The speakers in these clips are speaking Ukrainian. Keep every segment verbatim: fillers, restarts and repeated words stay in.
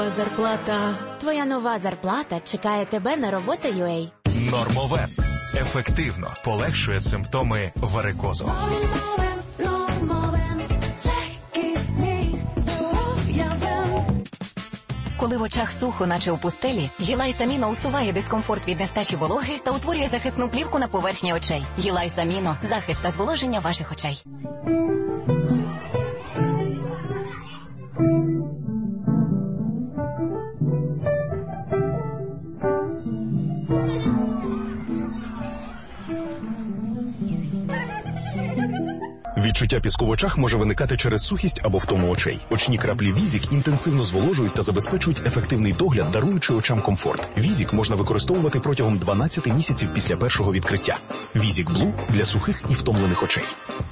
Зарплата. Твоя нова зарплата чекає тебе на робота точка ю а. Нормовен. Ефективно полегшує симптоми варикозу. Коли в очах сухо, наче у пустелі, Гілайс Аміно усуває дискомфорт від нестачі вологи та утворює захисну плівку на поверхні очей. Гілайс Аміно – захист та зволоження ваших очей. Відчуття піску в очах може виникати через сухість або втому очей. Очні краплі Візік інтенсивно зволожують та забезпечують ефективний догляд, даруючи очам комфорт. Візік можна використовувати протягом дванадцяти місяців після першого відкриття. Візік Блу для сухих і втомлених очей.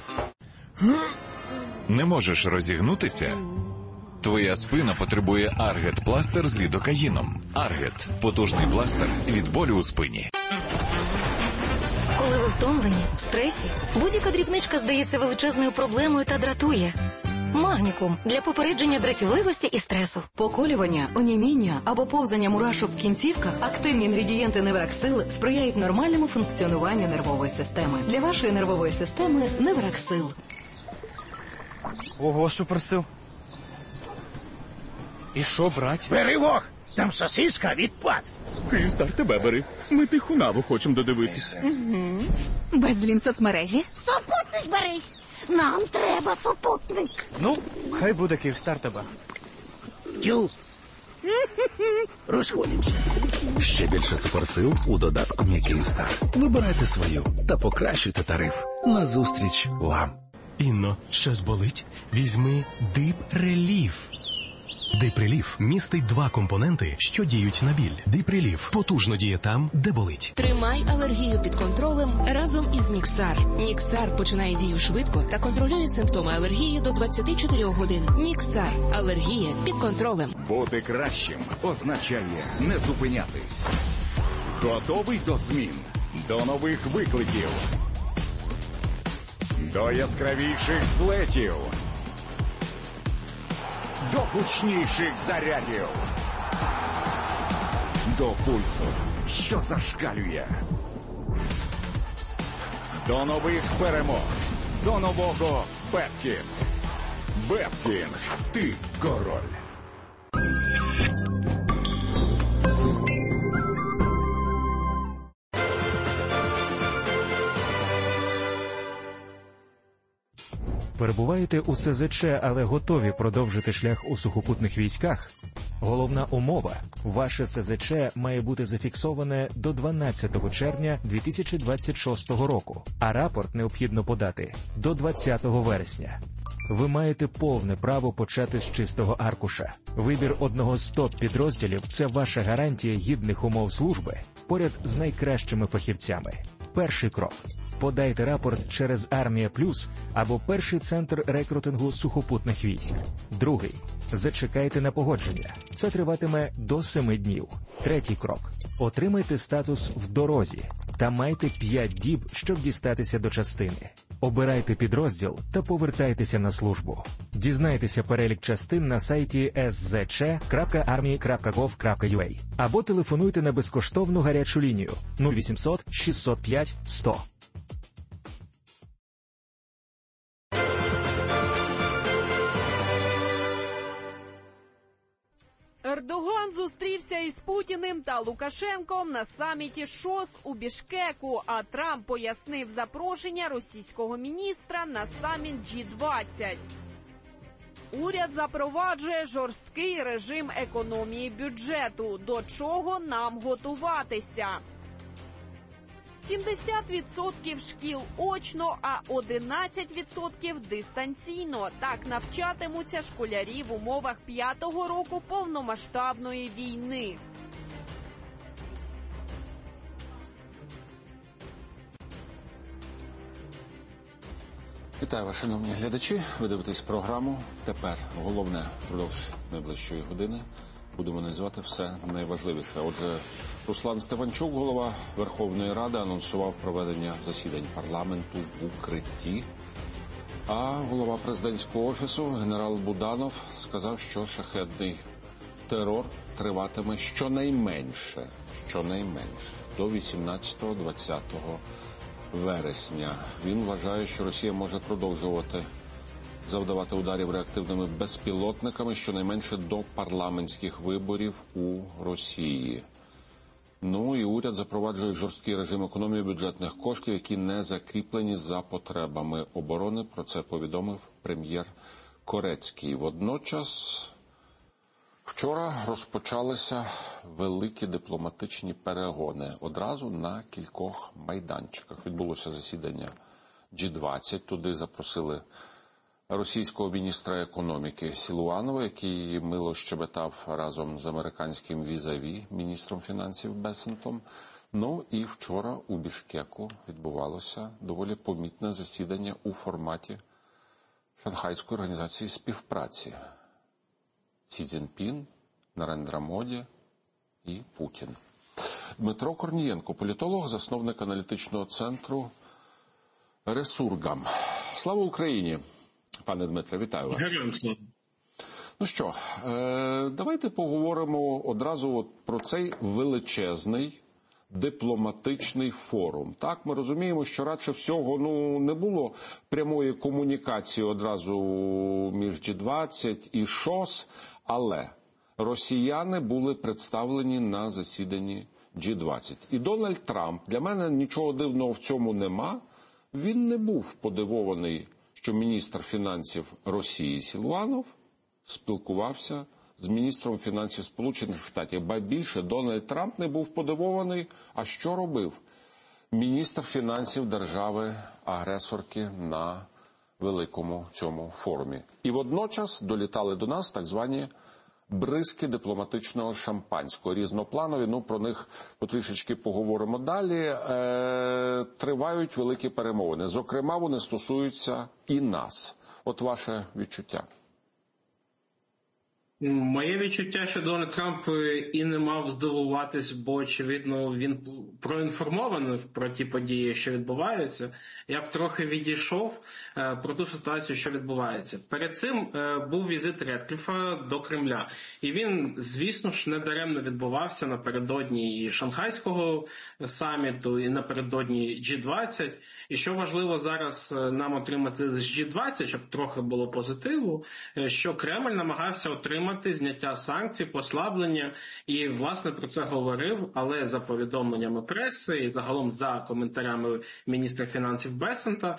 Не можеш розігнутися? Твоя спина потребує Аргет-пластир з лідокаїном. Аргет – потужний пластир від болю у спині. Коли ви втомлені, в стресі, будь-яка дрібничка здається величезною проблемою та дратує. Магнікум – для попередження дратівливості і стресу. Поколювання, оніміння або повзання мурашок в кінцівках, активні інгредієнти Невраксил сприяють нормальному функціонуванню нервової системи. Для вашої нервової системи Невраксил. Ого, суперсил. І що, брать? Бери вог! Там сосиска відпад. Київстар, тебе бери. Ми тиху наву хочемо додивитися. Угу. Безлім соцмережі. Супутник бери. Нам треба супутник. Ну, хай буде Київстар тебе. Тю. Розходимося. Ще більше суперсил у додатку «Мій Київстар». Вибирайте свою та покращуйте тариф. Назустріч вам. Інно, щось болить? Візьми Дип Реліф. Дип Реліф містить два компоненти, що діють на біль. Дип Реліф потужно діє там, де болить. Тримай алергію під контролем разом із Ніксар. Ніксар починає дію швидко та контролює симптоми алергії до двадцяти чотирьох годин. Ніксар. Алергія під контролем. Бути кращим означає не зупинятись. Готовий до змін, до нових викликів, до яскравіших злетів, до гучніших зарядів, до пульсу, що зашкалює, до нових перемог, до нового Беткінг. Беткінг, ти король. Перебуваєте у ес зет че, але готові продовжити шлях у сухопутних військах? Головна умова – ваше ес зет че має бути зафіксоване до дванадцятого червня дві тисячі двадцять шостого року, а рапорт необхідно подати до двадцятого вересня. Ви маєте повне право почати з чистого аркуша. Вибір одного з топ-підрозділів – це ваша гарантія гідних умов служби поряд з найкращими фахівцями. Перший крок – подайте рапорт через Армія Плюс або перший центр рекрутингу сухопутних військ. Другий – зачекайте на погодження. Це триватиме до семи днів. Третій крок – отримайте статус «в дорозі» та майте п'ять діб, щоб дістатися до частини. Обирайте підрозділ та повертайтеся на службу. Дізнайтеся перелік частин на сайті ес зет че крапка армії крапка гов крапка ю а або телефонуйте на безкоштовну гарячу лінію нуль вісімсот шістсот п'ять сто. Ердоган зустрівся із Путіним та Лукашенком на саміті ШОС у Бішкеку, а Трамп пояснив запрошення російського міністра на саміт джі двадцять. Уряд запроваджує жорсткий режим економії бюджету. До чого нам готуватися? сімдесят відсотків шкіл очно, а одинадцять відсотків дистанційно. Так навчатимуться школярі в умовах п'ятого року повномасштабної війни. Вітаю вас, шановні глядачі. Ви дивитесь програму. Тепер головне впродовж найближчої години. Будемо аналізувати все найважливіше. Отже, Руслан Стефанчук, голова Верховної Ради, анонсував проведення засідань парламенту в укритті. А голова президентського офісу генерал Буданов сказав, що шахедний терор триватиме щонайменше, щонайменше до вісімнадцятого-двадцятого вересня. Він вважає, що Росія може продовжувати завдавати ударів реактивними безпілотниками щонайменше до парламентських виборів у Росії. Ну і уряд запроваджує жорсткий режим економії бюджетних коштів, які не закріплені за потребами оборони. Про це повідомив прем'єр Корецький. Водночас вчора розпочалися великі дипломатичні перегони. Одразу на кількох майданчиках. Відбулося засідання джі двадцять. Туди запросили російського міністра економіки Силуанова, який мило щебетав разом з американським візаві, міністром фінансів Бесентом. Ну і вчора у Бішкеку відбувалося доволі помітне засідання у форматі Шанхайської організації співпраці. Сі Цзіньпін, Нарендра Моді і Путін. Дмитро Корнієнко, політолог, засновник аналітичного центру «Ресургам». Слава Україні! Пане Дмитре, вітаю вас. Героям слава. Ну що, е, давайте поговоримо одразу от про цей величезний дипломатичний форум. Так, ми розуміємо, що радше всього ну, не було прямої комунікації одразу між джі двадцять і ШОС, але росіяни були представлені на засіданні джі двадцять. І Дональд Трамп, для мене нічого дивного в цьому нема, він не був подивований, що міністр фінансів Росії Силуанов спілкувався з міністром фінансів Сполучених Штатів. Ба більше, Дональд Трамп не був подивований, а що робив міністр фінансів держави-агресорки на великому цьому форумі. І водночас долітали до нас так звані бризки дипломатичного шампанського, різнопланові, ну про них потрішечки поговоримо далі. Е, тривають великі перемовини. Зокрема, вони стосуються і нас. От ваше відчуття. Моє відчуття, що Дональд Трамп і не мав здивуватись, бо, очевидно, він проінформований про ті події, що відбуваються. Я б трохи відійшов про ту ситуацію, що відбувається. Перед цим був візит Редкліфа до Кремля. І він, звісно ж, недаремно відбувався напередодні і Шанхайського саміту, і напередодні джі двадцять. І що важливо зараз нам отримати з джі двадцять, щоб трохи було позитиву, що Кремль намагався отримати зняття санкцій, послаблення, і, власне, про це говорив, але за повідомленнями преси і загалом за коментарями міністра фінансів Бесента,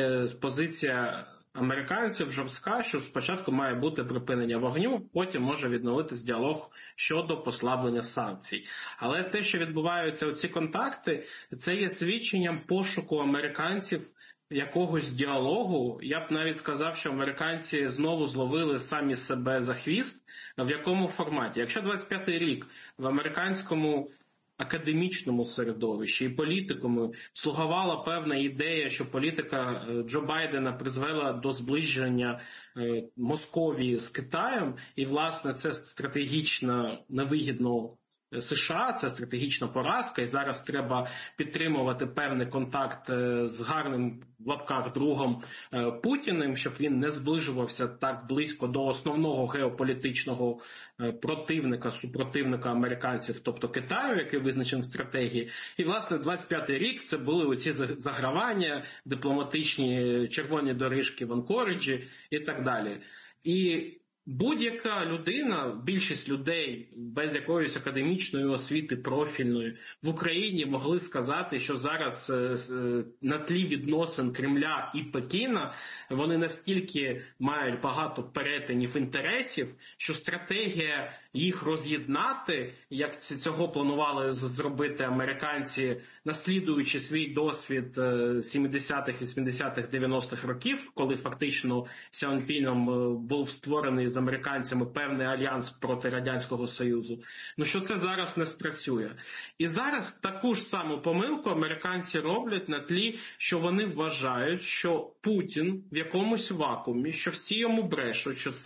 позиція американців жорстка, що спочатку має бути припинення вогню, потім може відновитись діалог щодо послаблення санкцій. Але те, що відбуваються оці контакти, це є свідченням пошуку американців якогось діалогу. Я б навіть сказав, що американці знову зловили самі себе за хвіст. В якому форматі? Якщо двадцять п'ятий рік в американському академічному середовищі і політикуму слугувала певна ідея, що політика Джо Байдена призвела до зближення Московії з Китаєм, і, власне, це стратегічно невигідно США, це стратегічна поразка, і зараз треба підтримувати певний контакт з гарним, в лапках, другом Путіним, щоб він не зближувався так близько до основного геополітичного противника, супротивника американців, тобто Китаю, який визначений в стратегії. І, власне, двадцять п'ятий рік це були оці загравання, дипломатичні червоні доріжки в Анкориджі і так далі. І будь-яка людина, більшість людей без якоїсь академічної освіти профільної в Україні могли сказати, що зараз на тлі відносин Кремля і Пекіна вони настільки мають багато перетинів інтересів, що стратегія їх роз'єднати, як цього планували зробити американці, наслідуючи свій досвід сімдесятих, вісімдесятих, дев'яностих років, коли фактично Сяонпіном був створений з американцями певний альянс проти Радянського Союзу. Ну що це зараз не спрацює. І зараз таку ж саму помилку американці роблять на тлі, що вони вважають, що Путін в якомусь вакуумі, що всі йому брешуть, що це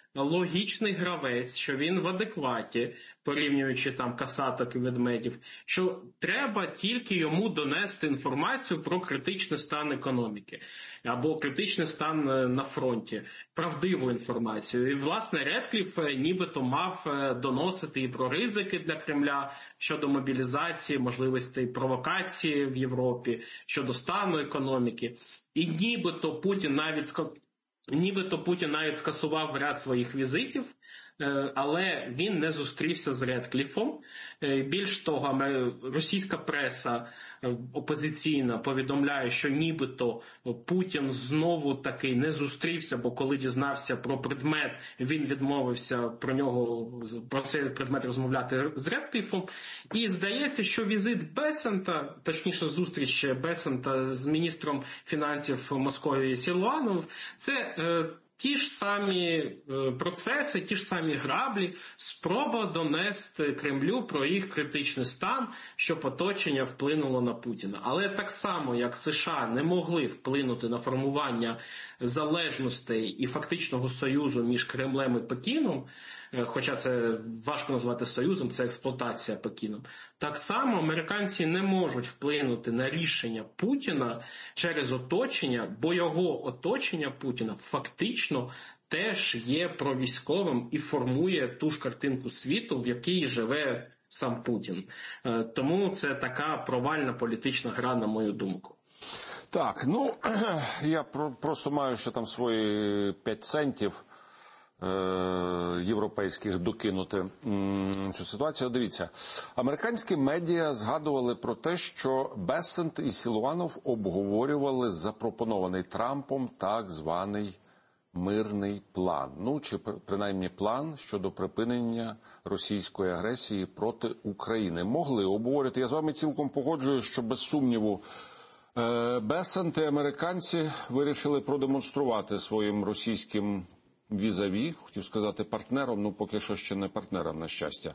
логічний гравець, що він в адекваті, порівнюючи там касаток і ведмедів, що треба тільки йому донести інформацію про критичний стан економіки або критичний стан на фронті, правдиву інформацію. І, власне, Редкліф нібито мав доносити і про ризики для Кремля щодо мобілізації, можливостей провокації в Європі, щодо стану економіки. І нібито Путін навіть сказав, Нібито Путін навіть скасував ряд своїх візитів, але він не зустрівся з Редкліфом. Більш того, російська преса опозиційна повідомляє, що нібито Путін знову таки не зустрівся, бо коли дізнався про предмет, він відмовився про нього, про цей предмет розмовляти з Редкліфом. І здається, що візит Бесента, точніше зустріч Бесента з міністром фінансів Московії Силуановим, це ті ж самі процеси, ті ж самі граблі, спроба донести Кремлю про їх критичний стан, щоб оточення вплинуло на Путіна. Але так само, як США не могли вплинути на формування залежностей і фактичного союзу між Кремлем і Пекіном, хоча це важко назвати союзом, це експлуатація Пекіном, так само американці не можуть вплинути на рішення Путіна через оточення, бо його оточення Путіна фактично теж є провійськовим і формує ту ж картинку світу, в якій живе сам Путін. Тому це така провальна політична гра, на мою думку. Так, ну, я просто маю ще там свої п'ять центів європейських докинути цю ситуацію. Дивіться, американські медіа згадували про те, що Бессент і Силуанов обговорювали запропонований Трампом так званий мирний план. Ну, чи принаймні план щодо припинення російської агресії проти України. Могли обговорювати. Я з вами цілком погоджуюсь, що без сумніву Бессент і американці вирішили продемонструвати своїм російським візаві, хотів сказати партнером, ну поки що ще не партнером, на щастя.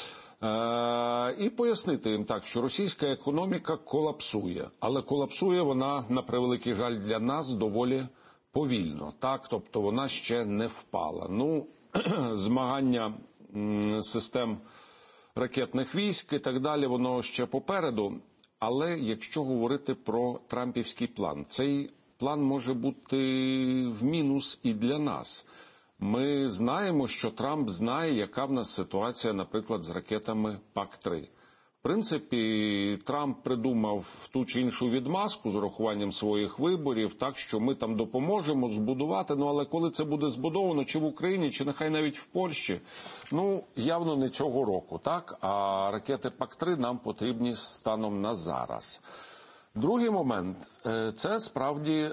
Е, і пояснити їм так, що російська економіка колапсує, але колапсує вона, на превеликий жаль для нас, доволі повільно. Так, тобто вона ще не впала. Ну, змагання м, систем ракетних військ і так далі, воно ще попереду. Але якщо говорити про трампівський план, цей план може бути в мінус і для нас. Ми знаємо, що Трамп знає, яка в нас ситуація, наприклад, з ракетами пак три. В принципі, Трамп придумав ту чи іншу відмазку з урахуванням своїх виборів, так що ми там допоможемо збудувати, ну але коли це буде збудовано, чи в Україні, чи нехай навіть в Польщі, ну явно не цього року, так? А ракети пак три нам потрібні станом на зараз. Другий момент – це справді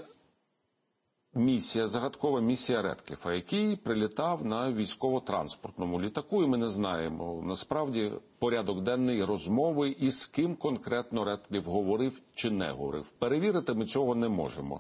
місія, загадкова місія Редкліфа, який прилітав на військово-транспортному літаку, і ми не знаємо, насправді, порядок денний розмови і з ким конкретно Редкліф говорив чи не говорив. Перевірити ми цього не можемо.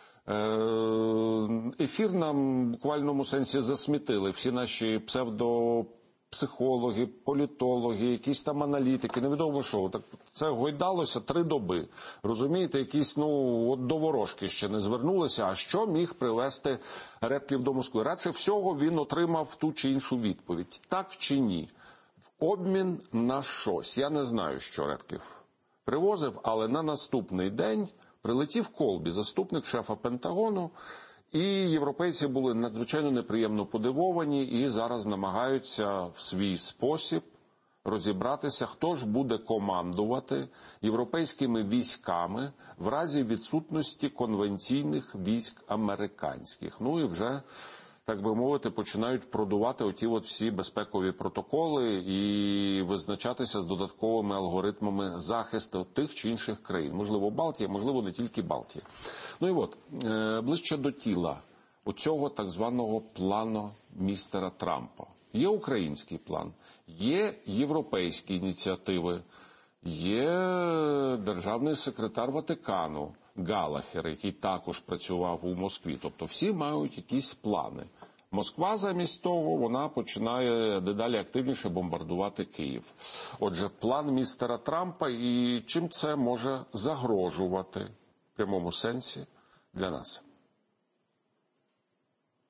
Ефір нам в буквальному сенсі засмітили всі наші псевдо психологи, політологи, якісь там аналітики, невідомо що. Так це гойдалося три доби. Розумієте, якісь, ну, от до ворожки ще не звернулися, а що міг привести Редкліф до Москви? Радше всього він отримав ту чи іншу відповідь. Так чи ні? В обмін на щось. Я не знаю, що Редкліф привозив, але на наступний день прилетів Колбі, заступник шефа Пентагону, і європейці були надзвичайно неприємно подивовані і зараз намагаються в свій спосіб розібратися, хто ж буде командувати європейськими військами в разі відсутності конвенційних військ американських. Ну і вже, так би мовити, починають продувати оті от всі безпекові протоколи і визначатися з додатковими алгоритмами захисту тих чи інших країн. Можливо, Балтія, можливо, не тільки Балтія. Ну і от, ближче до тіла оцього так званого плану містера Трампа. Є український план, є європейські ініціативи, є державний секретар Ватикану Галахер, який також працював у Москві. Тобто всі мають якісь плани. Москва замість того, вона починає дедалі активніше бомбардувати Київ. Отже, план містера Трампа і чим це може загрожувати в прямому сенсі для нас?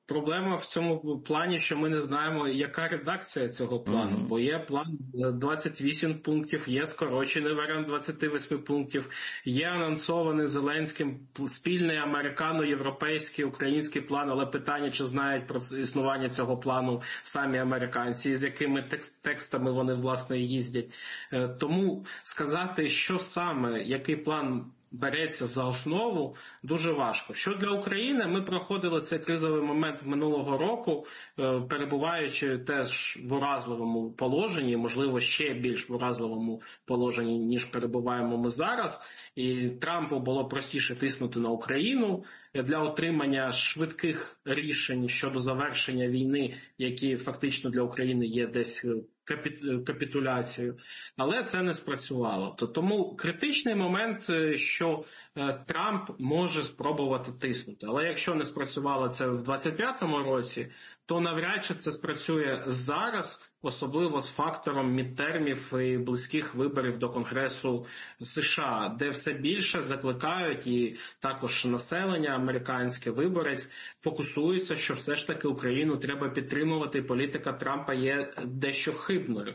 проблема в цьому плані, що ми не знаємо, яка редакція цього плану. Mm-hmm. Бо є план двадцять вісім пунктів, є скорочений варіант двадцять вісім пунктів, є анонсований Зеленським спільний американо-європейський, український план, але питання, чи знають про існування цього плану самі американці, з якими текст, текстами вони, власне, їздять. Тому сказати, що саме, який план береться за основу, дуже важко. Що для України? Ми проходили цей кризовий момент минулого року, перебуваючи теж в уразливому положенні, можливо, ще більш в уразливому положенні, ніж перебуваємо ми зараз. І Трампу було простіше тиснути на Україну для отримання швидких рішень щодо завершення війни, які фактично для України є десь капітуляцією, але це не спрацювало. Тому критичний момент, що Трамп може спробувати тиснути. Але якщо не спрацювало це в двадцять п'ятому році, то навряд чи це спрацює зараз, особливо з фактором мідтермів і близьких виборів до Конгресу США, де все більше закликають, і також населення американське, виборець, фокусується, що все ж таки Україну треба підтримувати, і політика Трампа є дещо хибною.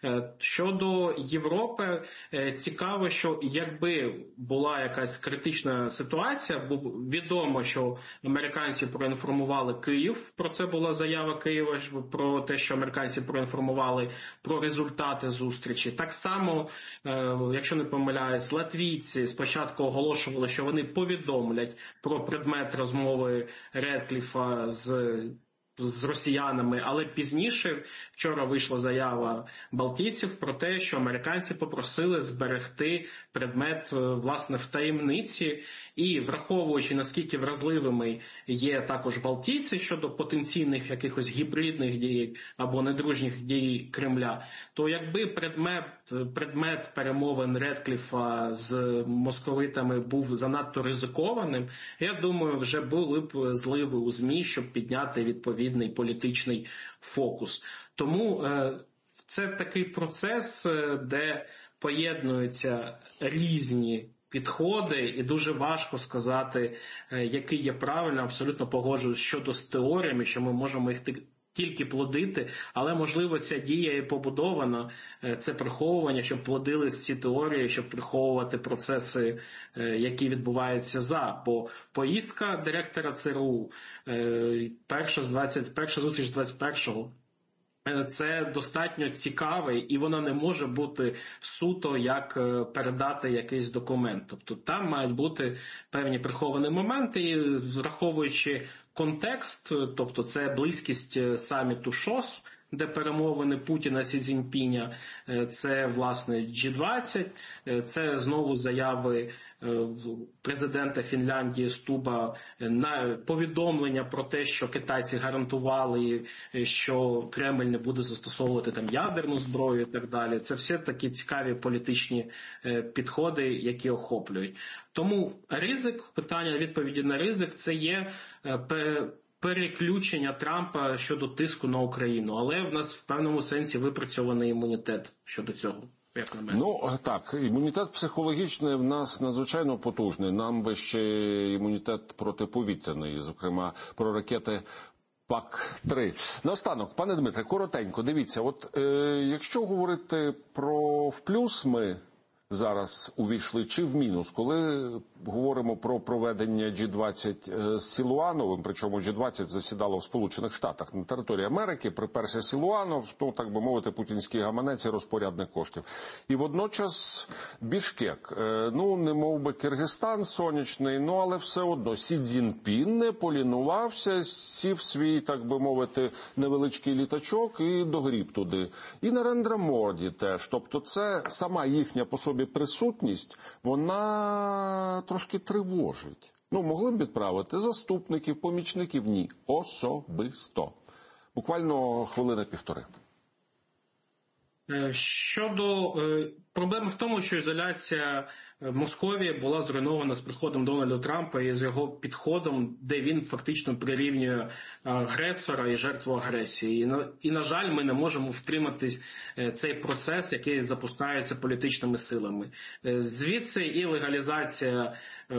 Щодо Європи, цікаво, що якби була якась критична ситуація, бо відомо, що американці проінформували Київ, про це була заява Києва, про те, що американці проінформували про результати зустрічі. Так само, якщо не помиляюсь, латвійці спочатку оголошували, що вони повідомлять про предмет розмови Редкліфа з з росіянами, але пізніше вчора вийшла заява балтійців про те, що американці попросили зберегти предмет, власне, в таємниці, і враховуючи, наскільки вразливими є також балтійці щодо потенційних якихось гібридних дій або недружніх дій Кремля, то якби предмет, предмет перемовин Редкліфа з московитами був занадто ризикованим, я думаю, вже були б зливи у ЗМІ, щоб підняти відповідь політичний фокус. Тому е, це такий процес, де поєднуються різні підходи, і дуже важко сказати, е, який є правильно. Абсолютно погоджуюсь щодо з теоріями, що ми можемо їх тільки плодити, але, можливо, ця дія і побудована, це приховування, щоб плодились ці теорії, щоб приховувати процеси, які відбуваються за. Бо поїздка директора ЦРУ, перша, з двадцять, перша зустріч двадцять першого, це достатньо цікаве, і вона не може бути суто як передати якийсь документ. Тобто там мають бути певні приховані моменти, і враховуючи контекст, тобто це близькість саміту ШОС, де перемовини Путіна Сі Цзіньпіня, це, власне, Джі двадцять, це знову заяви президента Фінляндії Стуба на повідомлення про те, що китайці гарантували, що Кремль не буде застосовувати там ядерну зброю і так далі. Це все такі цікаві політичні підходи, які охоплюють. Тому ризик, питання відповіді на ризик, це є переключення Трампа щодо тиску на Україну. Але в нас в певному сенсі випрацьований імунітет щодо цього. Як на мене. Ну, так, імунітет психологічний в нас надзвичайно потужний. Нам би ще імунітет протиповітряний, зокрема, про ракети Пак три. Наостанок, пане Дмитре, коротенько, дивіться, от е, якщо говорити про в плюс ми зараз увійшли, чи в мінус, коли говоримо про проведення Джі двадцять з Силуановим, причому Джі двадцять засідало в Сполучених Штатах на території Америки, приперся Силуанов, ну, так би мовити, путінський гаманець і розпорядник коштів. І водночас Бішкек, ну, не мов би Киргизстан сонячний, ну, але все одно Сі Цзіньпін не полінувався, сів свій, так би мовити, невеличкий літачок і догріб туди. І Нарендра Моді теж. Тобто це сама їхня по собі присутність, вона трошки тривожить. Ну, могли б відправити заступників, помічників? Ні. Особисто. Буквально хвилина-півтори. Щодо проблеми в тому, що ізоляція Московія була зруйнована з приходом Дональда Трампа і з його підходом, де він фактично прирівнює агресора і жертву агресії. І, на, і, на жаль, ми не можемо втримати цей процес, який запускається політичними силами. Звідси і легалізація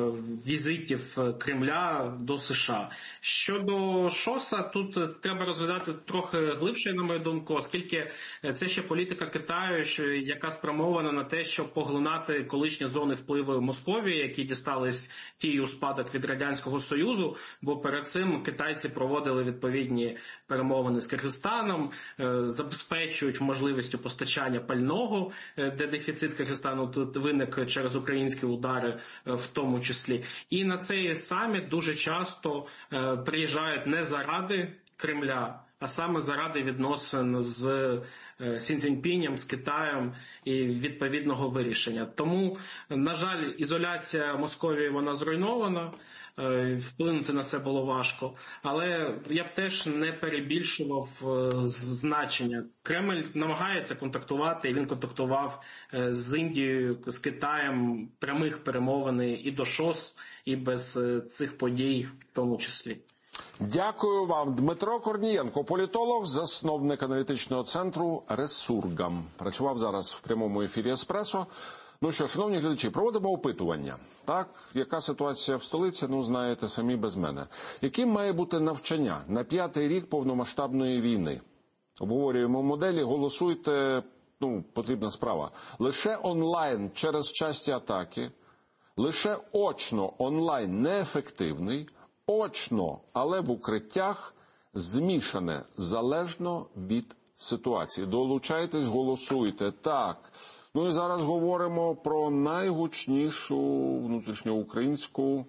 візитів Кремля до США. Щодо ШОСа, тут треба розглядати трохи глибше, на мою думку, оскільки це ще політика Китаю, яка спрямована на те, щоб поглинати колишні зони впливу Московії, які дістались тій у спадок від Радянського Союзу, бо перед цим китайці проводили відповідні перемовини з Киргизстаном, забезпечують можливістю постачання пального, де дефіцит Киргизстану тут виник через українські удари в тому числі. І на цей саміт дуже часто приїжджають не заради Кремля, а саме заради відносин з Сі Цзіньпінем, з Китаєм і відповідного вирішення. Тому, на жаль, ізоляція Московії, вона зруйнована, вплинути на це було важко. Але я б теж не перебільшував значення. Кремль намагається контактувати, і він контактував з Індією, з Китаєм, прямих перемовин і до ШОС, і без цих подій в тому числі. Дякую вам. Дмитро Корнієнко, політолог, засновник аналітичного центру «Ресургам». Працював зараз в прямому ефірі «Еспресо». Ну що, шановні глядачі, проводимо опитування. Так, яка ситуація в столиці, ну, знаєте самі без мене. Яким має бути навчання на п'ятий рік повномасштабної війни? Обговорюємо моделі, голосуйте, ну, потрібна справа. Лише онлайн через часті атаки, лише очно онлайн неефективний, очно, але в укриттях, змішане, залежно від ситуації. Долучайтесь, голосуйте. Так. Ну і зараз говоримо про найгучнішу внутрішньоукраїнську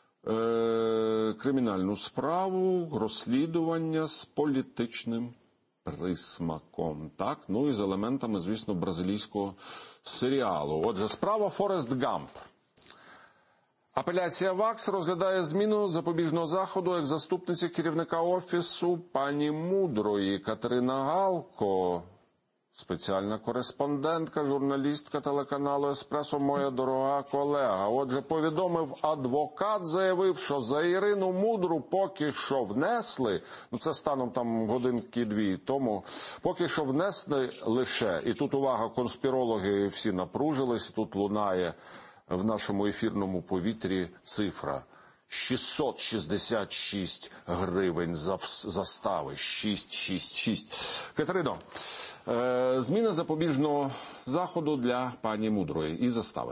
е- кримінальну справу, розслідування з політичним присмаком. Так, ну і з елементами, звісно, бразилійського серіалу. Отже, справа Форест Гамп. Апеляція ВАКС розглядає зміну запобіжного заходу як заступниці керівника Офісу пані Мудрої. Катерина Галко, спеціальна кореспондентка, журналістка телеканалу «Еспресо», моя дорога колега. Отже, повідомив адвокат, заявив, що за Ірину Мудру поки що внесли, ну це станом там годинки-дві тому, поки що внесли лише, і тут увага, конспірологи всі напружились, тут лунає в нашому ефірному повітрі цифра шістсот шістдесят шість гривень застави. шість шість шість. Катерино, е, зміна запобіжного заходу для пані Мудрої і застави.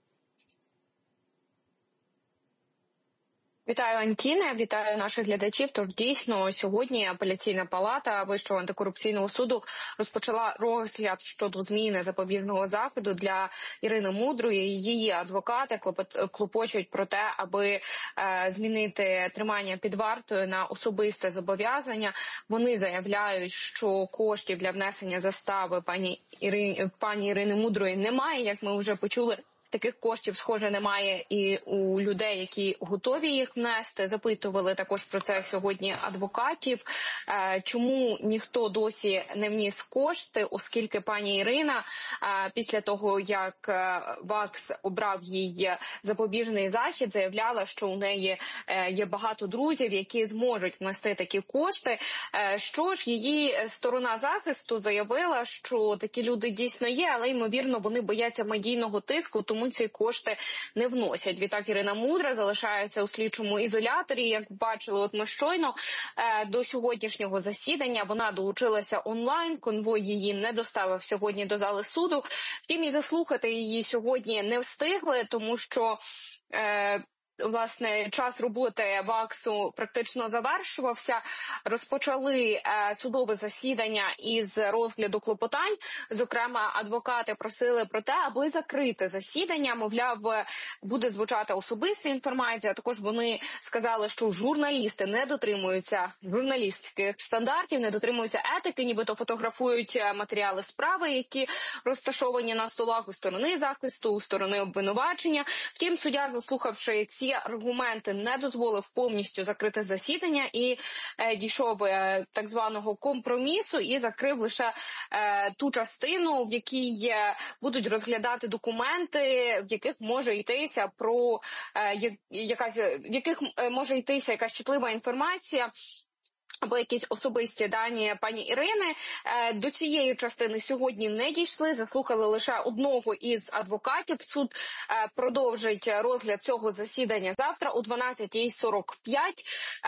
Вітаю, Антіне, вітаю наших глядачів. Тож дійсно сьогодні апеляційна палата Вищого антикорупційного суду розпочала розгляд щодо зміни запобіжного заходу для Ірини Мудрої. Її адвокати клопочуть про те, аби е, змінити тримання під вартою на особисте зобов'язання. Вони заявляють, що коштів для внесення застави пані Ірині, пані Ірини Мудрої немає, як ми вже почули. Таких коштів, схоже, немає і у людей, які готові їх внести. Запитували також про це сьогодні адвокатів. Чому ніхто досі не вніс кошти, оскільки пані Ірина після того, як ВАКС обрав їй запобіжний захід, заявляла, що у неї є багато друзів, які зможуть внести такі кошти. Що ж, її сторона захисту заявила, що такі люди дійсно є, але, ймовірно, вони бояться медійного тиску, тому тому ці кошти не вносять. Відтак Ірина Мудра залишається у слідчому ізоляторі. Як бачили, от ми щойно до сьогоднішнього засідання вона долучилася онлайн, конвой її не доставив сьогодні до зали суду. Втім, і заслухати її сьогодні не встигли, тому що е, власне, час роботи ВАКСу практично завершувався. Розпочали е, судове засідання із розгляду клопотань. Зокрема, адвокати просили про те, аби закрити засідання. Мовляв, буде звучати особиста інформація. Також вони сказали, що журналісти не дотримуються журналістських стандартів, не дотримуються етики, нібито фотографують матеріали справи, які розташовані на столах у сторони захисту, у сторони обвинувачення. Втім, суддя, заслухавши ці ці аргументи не дозволив повністю закрити засідання і е, дійшов е, так званого компромісу і закрив лише е, ту частину, в якій е, будуть розглядати документи, в яких може йтися про е, якась, в яких е, може йтися якась чутлива інформація або якісь особисті дані пані Ірини. До цієї частини сьогодні не дійшли, заслухали лише одного із адвокатів. Суд продовжить розгляд цього засідання завтра о дванадцятій сорок п'ять.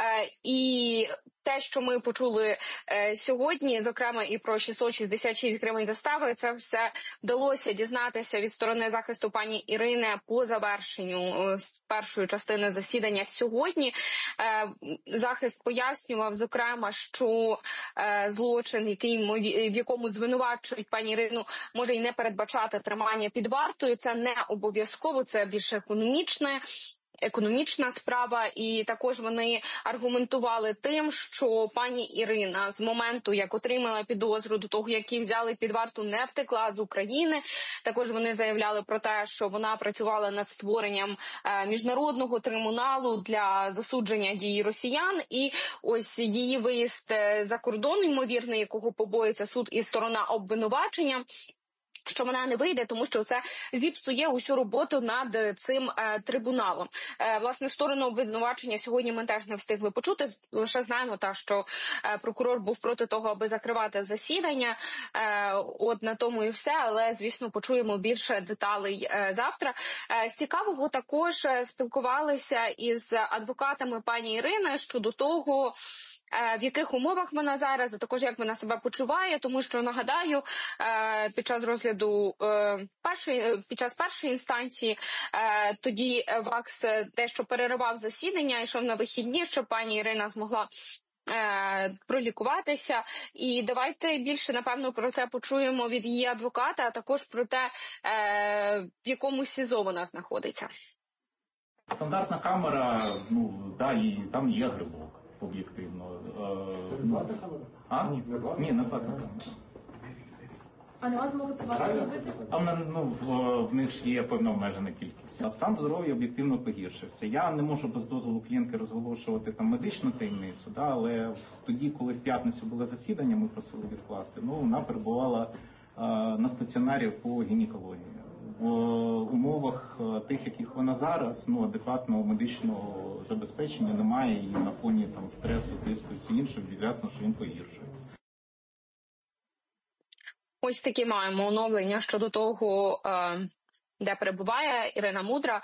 І те, що ми почули е, сьогодні, зокрема і про шістсот шістдесят шість гривень застави, це все вдалося дізнатися від сторони захисту пані Ірини по завершенню е, першої частини засідання сьогодні. Е, захист пояснював, зокрема, що е, злочин, який, в якому звинувачують пані Ірину, може й не передбачати тримання під вартою. Це не обов'язково, це більш економічне. економічна справа, і також вони аргументували тим, що пані Ірина з моменту, як отримала підозру, до того, як її взяли під варту, не втекла з України. Також вони заявляли про те, що вона працювала над створенням міжнародного трибуналу для засудження дій росіян, і ось її виїзд за кордон, ймовірний, якого побоїться суд і сторона обвинувачення, що вона не вийде, тому що це зіпсує усю роботу над цим е, трибуналом. Е, власне, сторону обвинувачення сьогодні ми теж не встигли почути. Лише знаємо, та, що е, прокурор був проти того, аби закривати засідання. Е, от на тому і все, але, звісно, почуємо більше деталей е, завтра. Е, з цікавого також спілкувалися із адвокатами пані Ірини щодо того, в яких умовах вона зараз, а також як вона себе почуває, тому що, нагадаю, під час розгляду першої, під час першої інстанції тоді ВАКС дещо переривав засідання, йшов на вихідні, щоб пані Ірина змогла пролікуватися. І давайте більше, напевно, про це почуємо від її адвоката, а також про те, в якому СІЗО вона знаходиться. Стандартна камера, ну, да, і там є грибок. Об'єктивно. Це не платна камера? А? Ні, не платна камера. А на вас можуть платити робити? А в, ну, в, в них ж є певна обмежена кількість. А стан здоров'я об'єктивно погіршився. Я не можу без дозволу клієнтки розголошувати там медичну таємницю, да, але тоді, коли в п'ятницю було засідання, ми просили відкласти, ну, вона перебувала а, на стаціонарі по гінекології. В умовах тих, яких вона зараз, ну, адекватного медичного забезпечення немає, і на фоні там стресу, тиску і все інше, звісно, що він погіршується. Ось такі маємо оновлення щодо того, де перебуває Ірина Мудра.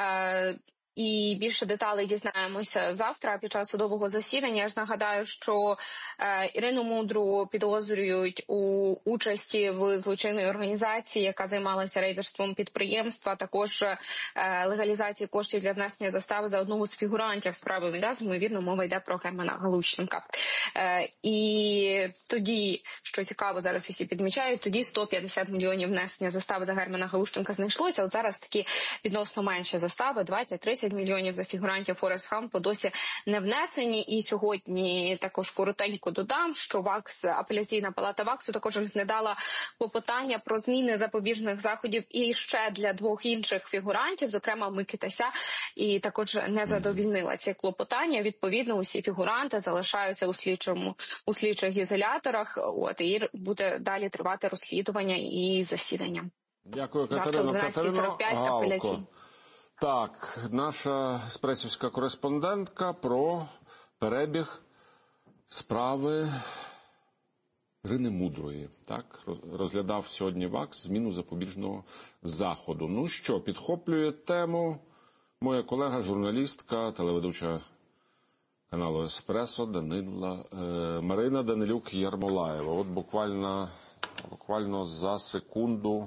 І більше деталей дізнаємося завтра під час судового засідання. Я ж нагадаю, що е, Ірину Мудру підозрюють у участі в злочинній організації, яка займалася рейдерством підприємства, також е, легалізації коштів для внесення застави за одного з фігурантів справи Мідас. Ймовірно, мова йде про Германа Галущенка. Е, і тоді, що цікаво, зараз усі підмічають, тоді сто п'ятдесят мільйонів внесення застави за Германа Галущенка знайшлося. От зараз такі відносно менші застави, двадцять-тридцять мільйонів за фігурантів Форест Хампу досі не внесені. І сьогодні також коротенько додам, що ВАКС, апеляційна палата ВАКСу також розглядала клопотання про зміни запобіжних заходів і ще для двох інших фігурантів, зокрема Микитася, і також не задовільнила ці клопотання. Відповідно, усі фігуранти залишаються у слідчому у слідчих ізоляторах. От і буде далі тривати розслідування і засідання. Дякую, Катерино. Катерино Галко. Так, наша еспресівська кореспондентка про перебіг справи Ірини Мудрої. Так, розглядав сьогодні ВАКС зміну запобіжного заходу. Ну що, підхоплює тему моя колега, журналістка, телеведуча каналу «Еспресо» Данила, е, Марина Данилюк-Ярмолаєва. От буквально, буквально за секунду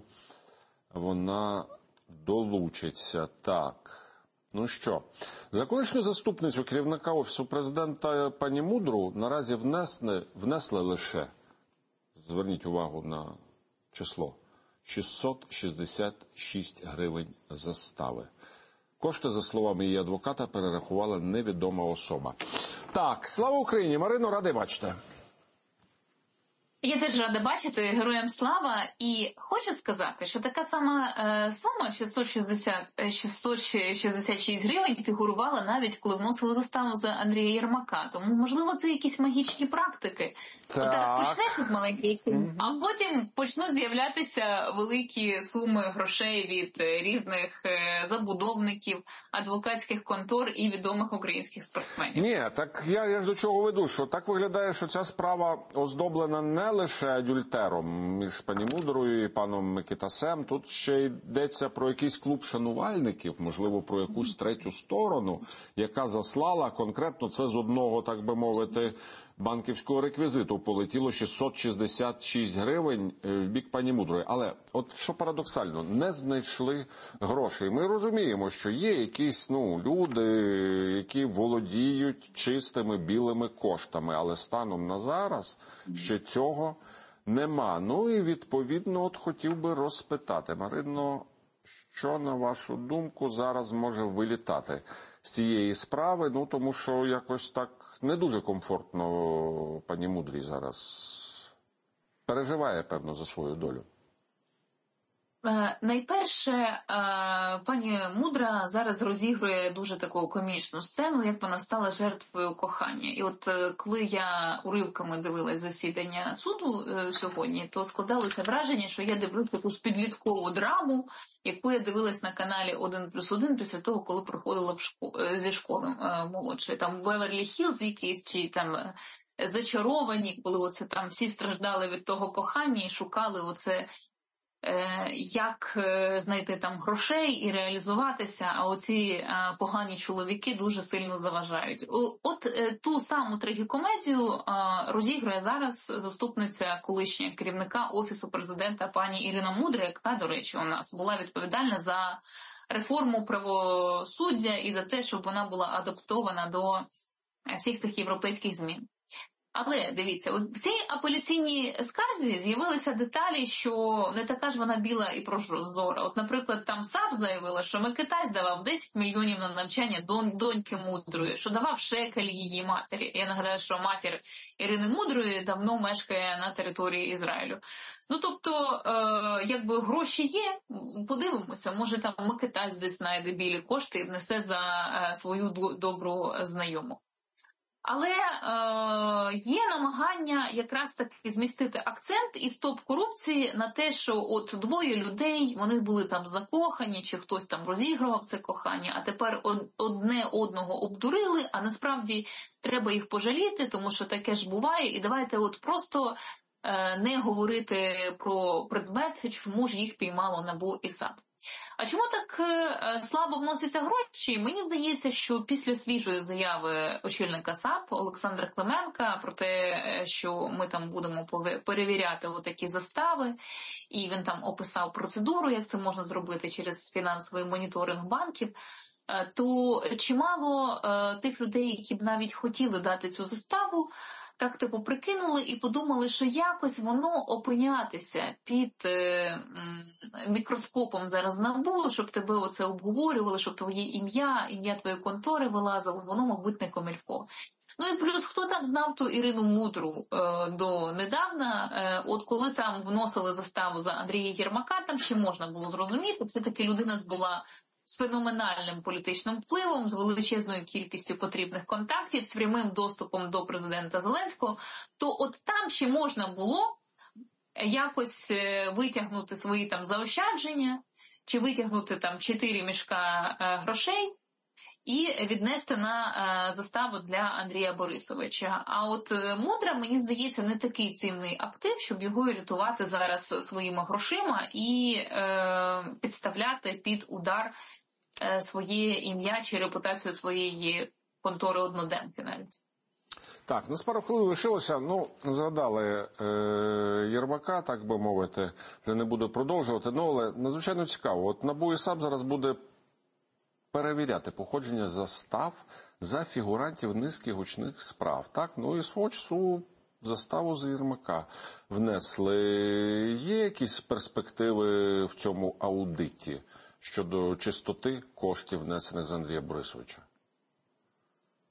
вона долучиться. Так. Ну що, за колишню заступницю керівника Офісу президента пані Мудру наразі внесли, внесли лише, зверніть увагу на число, шістсот шістдесят шість гривень застави. Кошти, за словами її адвоката, перерахувала невідома особа. Так, слава Україні! Марино, радий бачити. Я теж рада бачити, героям слава, і хочу сказати, що така сама е, сума шістсот шістдесят шість гривень фігурувала навіть, коли вносили заставу за Андрія Єрмака. Тому, можливо, це якісь магічні практики. Отак почнеш із маленької суми, а потім почнуть з'являтися великі суми грошей від різних е, забудовників, адвокатських контор і відомих українських спортсменів. Ні, так я, я до чого веду, що так виглядає, що ця справа оздоблена не лише адюльтером між пані Мудрою і паном Микитасем. Тут ще йдеться про якийсь клуб шанувальників, можливо, про якусь третю сторону, яка заслала конкретно це з одного, так би мовити, банківського реквізиту полетіло шістсот шістдесят шість гривень в бік пані Мудрої. Але, от що парадоксально, не знайшли грошей. Ми розуміємо, що є якісь, ну, люди, які володіють чистими білими коштами, але станом на зараз ще цього нема. Ну і, відповідно, от хотів би розпитати, Марино, що, на вашу думку, зараз може вилітати з цієї справи? Ну, тому що якось так не дуже комфортно пані Мудрій зараз переживає, певно, за свою долю. Е, найперше, е, пані Мудра зараз розігрує дуже таку комічну сцену, як вона стала жертвою кохання. І от е, коли я уривками дивилась засідання суду е, сьогодні, то складалося враження, що я дивлюсь якусь підліткову драму, яку я дивилась на каналі один плюс один після того, коли проходила в школ... зі школи е, молодшої. Там Беверлі-Хіллз якийсь, чи там е, Зачаровані, коли оце там всі страждали від того кохання і шукали оце, як знайти там грошей і реалізуватися, а оці погані чоловіки дуже сильно заважають. От ту саму трагікомедію розігрує зараз заступниця колишня керівника Офісу президента пані Ірина Мудра, яка, до речі, у нас була відповідальна за реформу правосуддя і за те, щоб вона була адаптована до всіх цих європейських змін. Але, дивіться, от в цій апеляційній скарзі з'явилися деталі, що не така ж вона біла і прозора. От, наприклад, там САП заявила, що Микитась давав десять мільйонів на навчання дон, доньки Мудрої, що давав шекель її матері. Я нагадаю, що матір Ірини Мудрої давно мешкає на території Ізраїлю. Ну, тобто, е, якби гроші є, подивимося, може там Микитась десь знайде білі кошти і внесе за е, свою добру знайому. Але е, є намагання якраз таки змістити акцент із топ-корупції на те, що от двоє людей, вони були там закохані, чи хтось там розігрував це кохання, а тепер одне одного обдурили, а насправді треба їх пожаліти, тому що таке ж буває, і давайте от просто е, не говорити про предмет, чому ж їх піймало НАБУ і САП. А чому так е, слабо вносяться гроші? Мені здається, що після свіжої заяви очільника САП Олександра Клименка про те, що ми там будемо перевіряти отакі застави, і він там описав процедуру, як це можна зробити через фінансовий моніторинг банків, е, то чимало е, тих людей, які б навіть хотіли дати цю заставу, так типу прикинули і подумали, що якось воно опинятися під е, м, мікроскопом зараз НАБУ, щоб тебе оце обговорювали, щоб твоє ім'я, ім'я твоєї контори вилазило, воно, мабуть, не комільфо. Ну і плюс, хто там знав ту Ірину Мудру е, до недавна, е, от коли там вносили заставу за Андрія Єрмака, там ще можна було зрозуміти, все-таки людина була з феноменальним політичним впливом, з величезною кількістю потрібних контактів, з прямим доступом до президента Зеленського, то от там ще можна було якось витягнути свої там заощадження, чи витягнути там чотири мішка е, грошей і віднести на е, заставу для Андрія Борисовича. А от е, Мудра, мені здається, не такий цінний актив, щоб його рятувати зараз своїми грошима і е, підставляти під удар е, своє ім'я чи репутацію своєї контори одноденки навіть. Так, нас пару хвилин лишилося. Ну, згадали е, Єрмака, так би мовити, вже не буду продовжувати. Ну, але надзвичайно цікаво. От НАБУ і САП зараз буде перевіряти походження застав за фігурантів низки гучних справ. Так, ну і свого часу заставу за Єрмака внесли. Є якісь перспективи в цьому аудиті щодо чистоти коштів, внесених з Андрія Борисовича?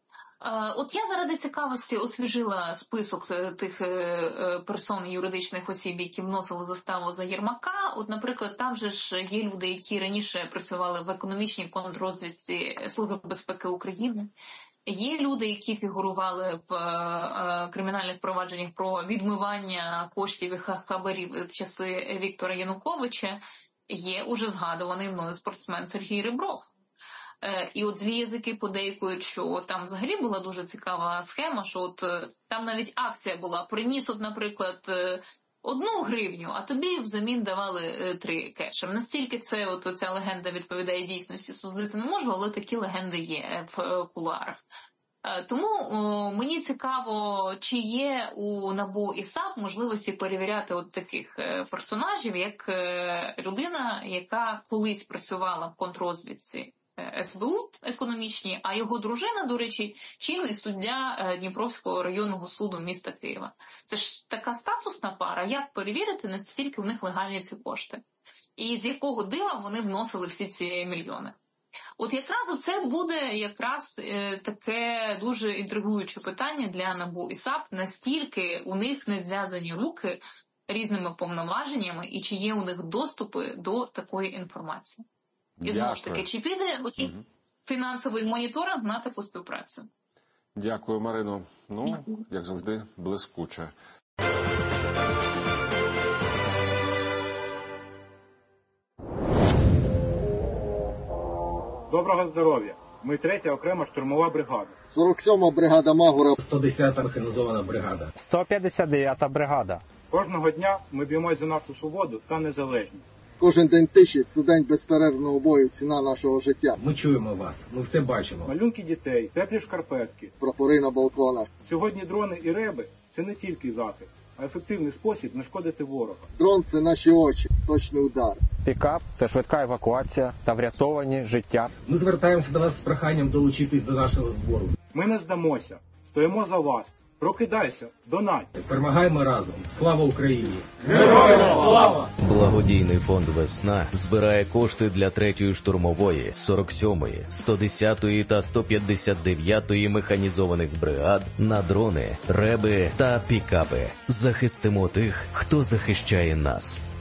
От я заради цікавості освіжила список тих персон, юридичних осіб, які вносили заставу за Єрмака. От, наприклад, там же ж є люди, які раніше працювали в економічній контррозвідці Служби безпеки України. Є люди, які фігурували в кримінальних провадженнях про відмивання коштів і хабарів в часи Віктора Януковича. Є уже згадуваний мною спортсмен Сергій Ребров. І от злі язики подейкують, що там взагалі була дуже цікава схема, що от там навіть акція була. Приніс, от, наприклад, одну гривню, а тобі взамін давали три кешем. Настільки це, от ця легенда відповідає дійсності, судити не можу, але такі легенди є в кулуарах. Тому о, мені цікаво, чи є у НАБУ і САП можливості перевіряти от таких персонажів, як людина, яка колись працювала в контррозвідці ес бе у економічній, а його дружина, до речі, чинний суддя Дніпровського районного суду міста Києва. Це ж така статусна пара, як перевірити, наскільки в них легальні ці кошти? І з якого дива вони вносили всі ці мільйони? От якраз оце буде якраз е, таке дуже інтригуюче питання для НАБУ і САП, настільки у них не зв'язані руки різними повноваженнями і чи є у них доступи до такої інформації. І знову ж таки, чи піде оцей угу. фінансовий моніторинг на таку співпрацю? Дякую, Марино. Ну, Дякую. Як завжди, блискуче. Доброго здоров'я. Ми третя окрема штурмова бригада. сорок сьома бригада Магура. сто десята організована бригада. сто п'ятдесят дев'ята бригада. Кожного дня ми б'ємось за нашу свободу та незалежність. Кожен день тиші – це день безперервного бою, ціна нашого життя. Ми чуємо вас, ми все бачимо. Малюнки дітей, теплі шкарпетки. Прапори на балконах. Сьогодні дрони і реби – це не тільки захист, а ефективний спосіб не шкодити ворога. Дрон – це наші очі, точний удар. Пікап – це швидка евакуація та врятовані життя. Ми звертаємося до вас з проханням долучитись до нашого збору. Ми не здамося, стоїмо за вас. Прокидайся, донать. Перемагаємо разом. Слава Україні! Героям слава! Благодійний фонд «Весна» збирає кошти для третьої штурмової, сорок сьомої, сто десятої та сто п'ятдесят дев'ятої механізованих бригад на дрони, реби та пікапи. Захистимо тих, хто захищає нас.